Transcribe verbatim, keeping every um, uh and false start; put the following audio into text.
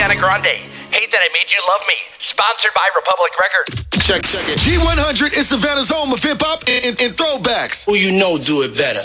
Ariana Grande. Hate That I Made You Love Me. Sponsored by Republic Records. Check, check it. G one hundred is Savannah's home of hip-hop and, and throwbacks. Who you know do it better.